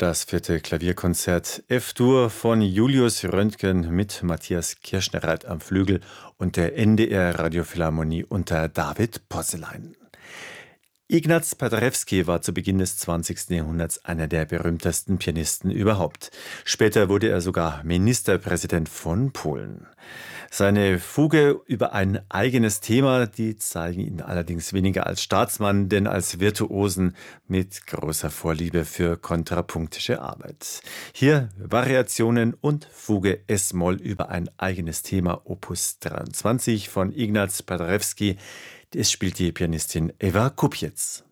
Das vierte Klavierkonzert F-Dur von Julius Röntgen mit Matthias Kirschnereit am Flügel und der NDR Radiophilharmonie unter David Posselein. Ignaz Paderewski war zu Beginn des 20. Jahrhunderts einer der berühmtesten Pianisten überhaupt. Später wurde er sogar Ministerpräsident von Polen. Seine Fuge über ein eigenes Thema, die zeigen ihn allerdings weniger als Staatsmann, denn als Virtuosen mit großer Vorliebe für kontrapunktische Arbeit. Hier Variationen und Fuge S-Moll über ein eigenes Thema, Opus 23 von Ignaz Paderewski. Es spielt die Pianistin Eva Kupiec.